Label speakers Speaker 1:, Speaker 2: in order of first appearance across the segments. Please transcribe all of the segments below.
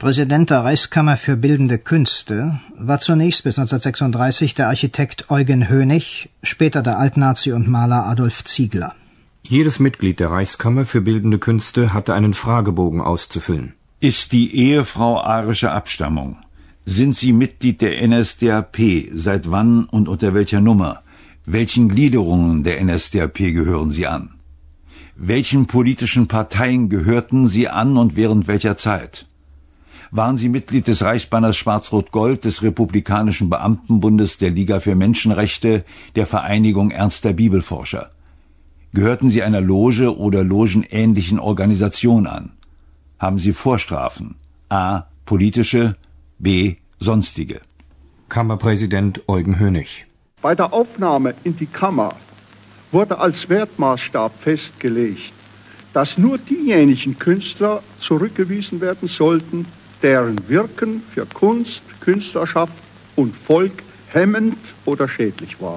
Speaker 1: Präsident der Reichskammer für Bildende Künste war zunächst bis 1936 der Architekt Eugen Hönig, später der Altnazi und Maler Adolf Ziegler.
Speaker 2: Jedes Mitglied der Reichskammer für Bildende Künste hatte einen Fragebogen auszufüllen.
Speaker 3: Ist die Ehefrau arischer Abstammung? Sind Sie Mitglied der NSDAP? Seit wann und unter welcher Nummer? Welchen Gliederungen der NSDAP gehören Sie an? Welchen politischen Parteien gehörten Sie an und während welcher Zeit? Waren Sie Mitglied des Reichsbanners Schwarz-Rot-Gold, des Republikanischen Beamtenbundes, der Liga für Menschenrechte, der Vereinigung ernster Bibelforscher? Gehörten Sie einer Loge oder logenähnlichen Organisation an? Haben Sie Vorstrafen? A. Politische, B. Sonstige.
Speaker 2: Kammerpräsident Eugen Hönig.
Speaker 4: Bei der Aufnahme in die Kammer wurde als Wertmaßstab festgelegt, dass nur diejenigen Künstler zurückgewiesen werden sollten, deren Wirken für Kunst, Künstlerschaft und Volk hemmend oder schädlich war.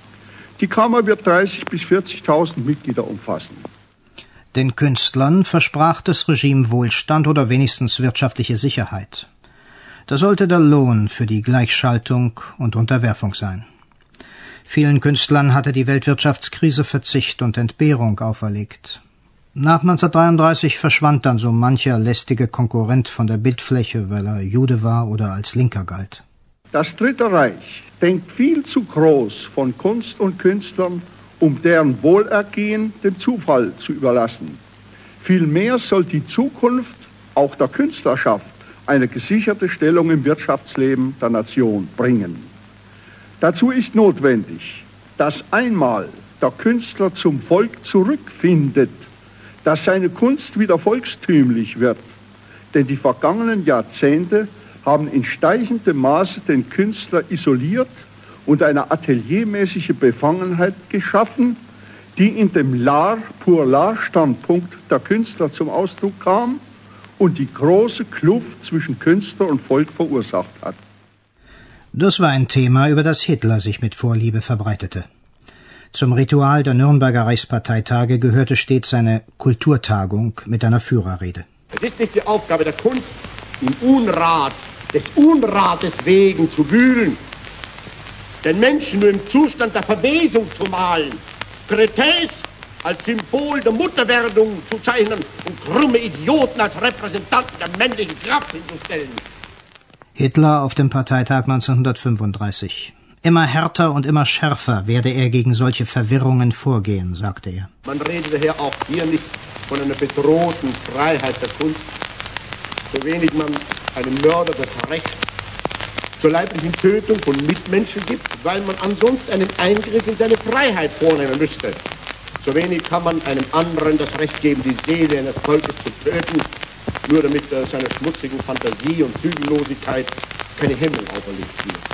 Speaker 4: Die Kammer wird 30.000 bis 40.000 Mitglieder umfassen.
Speaker 1: Den Künstlern versprach das Regime Wohlstand oder wenigstens wirtschaftliche Sicherheit. Das sollte der Lohn für die Gleichschaltung und Unterwerfung sein. Vielen Künstlern hatte die Weltwirtschaftskrise Verzicht und Entbehrung auferlegt. Nach 1933 verschwand dann so mancher lästige Konkurrent von der Bildfläche, weil er Jude war oder als Linker galt.
Speaker 4: Das Dritte Reich denkt viel zu groß von Kunst und Künstlern, um deren Wohlergehen dem Zufall zu überlassen. Vielmehr soll die Zukunft auch der Künstlerschaft eine gesicherte Stellung im Wirtschaftsleben der Nation bringen. Dazu ist notwendig, dass einmal der Künstler zum Volk zurückfindet, dass seine Kunst wieder volkstümlich wird. Denn die vergangenen Jahrzehnte haben in steigendem Maße den Künstler isoliert und eine ateliermäßige Befangenheit geschaffen, die in dem L'Art-pour-l'Art-Standpunkt der Künstler zum Ausdruck kam und die große Kluft zwischen Künstler und Volk verursacht hat.
Speaker 1: Das war ein Thema, über das Hitler sich mit Vorliebe verbreitete. Zum Ritual der Nürnberger Reichsparteitage gehörte stets eine Kulturtagung mit einer Führerrede.
Speaker 5: Es ist nicht die Aufgabe der Kunst, im Unrat des Unrates wegen zu wühlen, den Menschen nur im Zustand der Verwesung zu malen, Crétez als Symbol der Mutterwerdung zu zeichnen und krumme Idioten als Repräsentanten der männlichen Kraft hinzustellen.
Speaker 1: Hitler auf dem Parteitag 1935. Immer härter und immer schärfer werde er gegen solche Verwirrungen vorgehen, sagte er.
Speaker 5: Man redet daher auch hier nicht von einer bedrohten Freiheit der Kunst, so wenig man einem Mörder das Recht zur leiblichen Tötung von Mitmenschen gibt, weil man ansonsten einen Eingriff in seine Freiheit vornehmen müsste. So wenig kann man einem anderen das Recht geben, die Seele eines Volkes zu töten, nur damit seiner schmutzigen Fantasie und Zügellosigkeit keine Hemmung auferlegt wird.